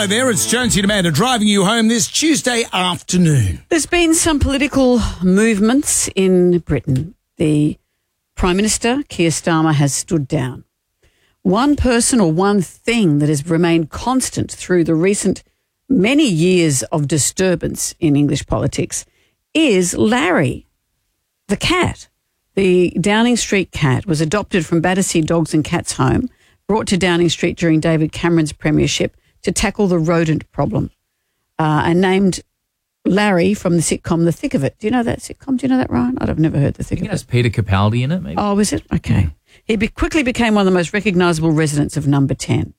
Hello there, it's Jonesy and Amanda driving you home this Tuesday afternoon. There's been some political movements in Britain. The Prime Minister, Keir Starmer, has stood down. One person or one thing that has remained constant through the recent many years of disturbance in English politics is Larry, the cat. The Downing Street cat was adopted from Battersea Dogs and Cats Home, brought to Downing Street during David Cameron's premiership to tackle the rodent problem, and named Larry from the sitcom The Thick of It. Do you know that sitcom? Do you know that, Ryan? I've never heard The Thick of It. It has Peter Capaldi in it, maybe. Oh, is it? Okay. He quickly became one of the most recognisable residents of Number 10.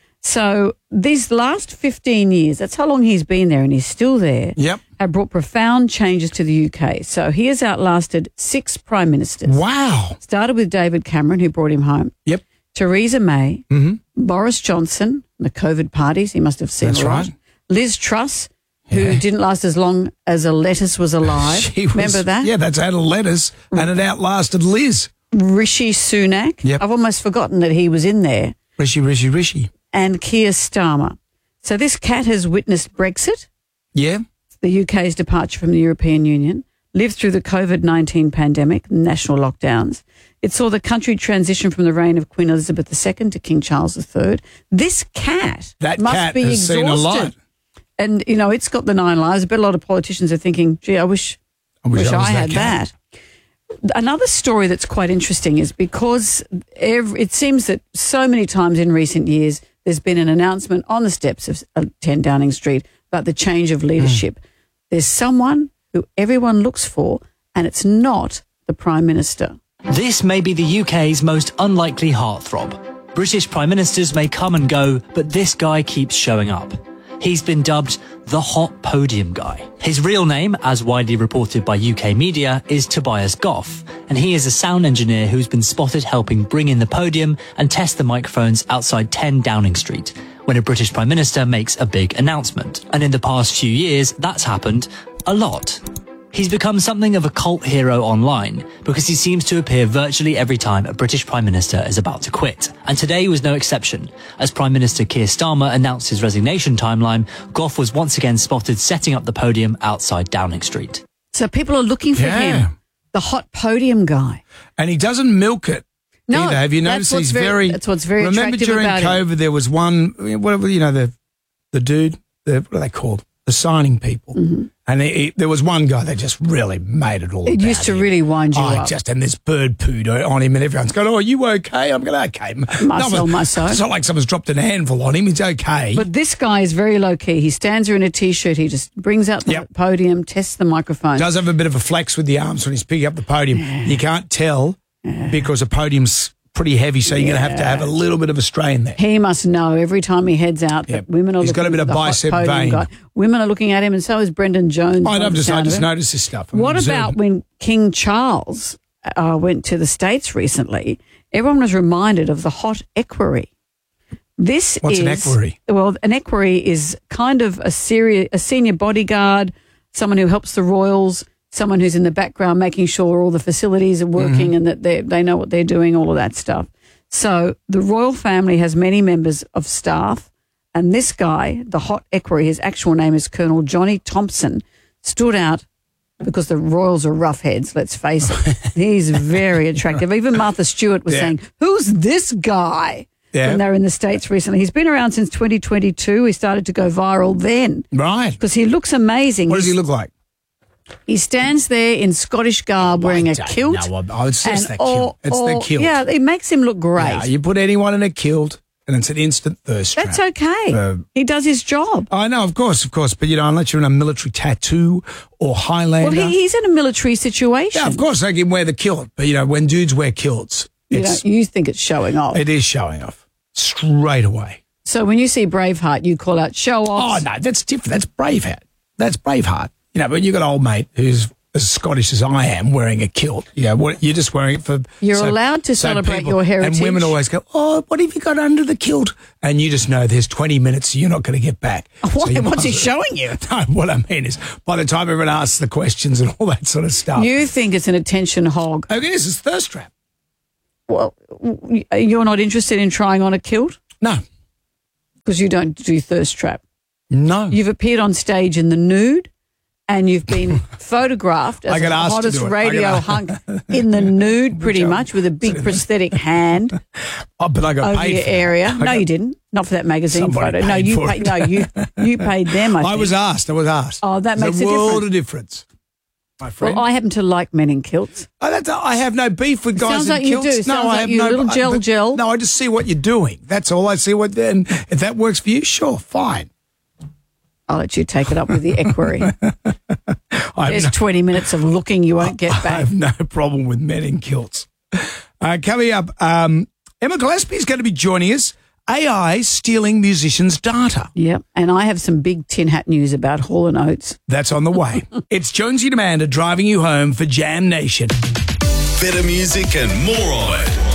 So these last 15 years, that's how long he's been there and he's still there, have brought profound changes to the UK. So he has outlasted 6 prime ministers. Wow. Started with David Cameron, who brought him home. Yep. Theresa May, Boris Johnson, the COVID parties, he must have seen That's a lot. right. Liz Truss, who didn't last as long as a lettuce was alive. Remember that? Yeah, that's out of lettuce, and it outlasted Liz. Rishi Sunak. Yep. I've almost forgotten that he was in there. Rishi. And Keir Starmer. So this cat has witnessed Brexit, Yeah. the UK's departure from the European Union, lived through the COVID-19 pandemic, national lockdowns. It saw the country transition from the reign of Queen Elizabeth II to King Charles III. This cat must be has exhausted. seen a lot. And, you know, it's got the 9 lives. I bet a lot of politicians are thinking, gee, I wish I was had that that. Another story that's quite interesting is because it seems that so many times in recent years there's been an announcement on the steps of 10 Downing Street about the change of leadership. There's someone who everyone looks for, and it's not the Prime Minister. This may be the UK's most unlikely heartthrob. British Prime Ministers may come and go, but this guy keeps showing up. He's been dubbed the Hot Podium Guy. His real name, as widely reported by UK media, is Tobias Goff, and he is a sound engineer who's been spotted helping bring in the podium and test the microphones outside 10 Downing Street, when a British Prime Minister makes a big announcement. And in the past few years, that's happened a lot. He's become something of a cult hero online because he seems to appear virtually every time a British Prime Minister is about to quit. And today was no exception. As Prime Minister Keir Starmer announced his resignation timeline, Goff was once again spotted setting up the podium outside Downing Street. So people are looking for him, the Hot Podium Guy. And he doesn't milk it. No, either. Have you noticed that's what's very Remember attractive during about COVID him. there was one, whatever, you know, the dude, what are they called? The signing people. And there was one guy that just really made it all It about used to him. really wind you up. And this bird pooed on him and everyone's going, oh, are you okay? I'm going, okay. Marcel. It's not like someone's dropped an handful on him. He's okay. But this guy is very low-key. He stands there in a T-shirt. He just brings out the podium, tests the microphone. Does have a bit of a flex with the arms when he's picking up the podium. You can't tell because the podium's pretty heavy, so you're going to have a little bit of a strain there. He must know every time he heads out that women are He's looking got a bit of at the bicep Hot Podium vein. Guy. Women are looking at him, and so is Brendan Jones. I just noticed this stuff. What about when King Charles went to the States recently? Everyone was reminded of the hot equerry. What's an equerry? Well, an equerry is kind of a senior bodyguard, someone who helps the royals, someone who's in the background making sure all the facilities are working and that they know what they're doing, all of that stuff. So the royal family has many members of staff, and this guy, the hot equerry, his actual name is Colonel Johnny Thompson, stood out because the royals are rough heads, let's face it. He's very attractive. Even Martha Stewart was saying, who's this guy? When they were in the States recently. He's been around since 2022. He started to go viral then. Right. Because he looks amazing. What does he look like? He stands there in Scottish garb wearing a kilt. No, it's just the kilt. It's the kilt. Yeah, it makes him look great. Yeah, you put anyone in a kilt and it's an instant thirst trap. That's okay. He does his job. I know, of course. But, unless you're in a military tattoo or Highlander. Well, he's in a military situation. Yeah, of course they can wear the kilt. But, when dudes wear kilts, you think it's showing off. It is showing off straight away. So when you see Braveheart, you call out show off. Oh, no, that's different. That's Braveheart. But you've got an old mate who's as Scottish as I am wearing a kilt. You're just wearing it for... You're allowed to celebrate your heritage. And women always go, oh, what have you got under the kilt? And you just know there's 20 minutes you're not going to get back. What's he showing you? No, what I mean is by the time everyone asks the questions and all that sort of stuff... You think it's an attention hog. Oh, it is. It's thirst trap. Well, you're not interested in trying on a kilt? No. Because you don't do thirst trap. No. You've appeared on stage in the nude, and you've been photographed as the hottest radio hunk in the nude, pretty much, with a big prosthetic hand But I got over paid your for area. that. No, you didn't. Not for that magazine Somebody photo. No, paid you for paid. it. No, you paid them. I was asked. Oh, that makes There's a a world difference. of difference, my friend. Well, I happen to like men in kilts. I have no beef with guys Sounds in like you kilts. do. Sounds I like have you, no little gel. No, I just see what you're doing. That's all. I see what. Then if that works for you, sure, fine. I'll let you take it up with the equerry. There's 20 minutes of looking you won't get I back. have no problem with men in kilts. Coming up, Emma Gillespie is going to be joining us. AI stealing musicians' data. Yep. And I have some big tin hat news about Hall & Oates. That's on the way. It's Jonesy and Amanda driving you home for Jam Nation. Better music and more of it.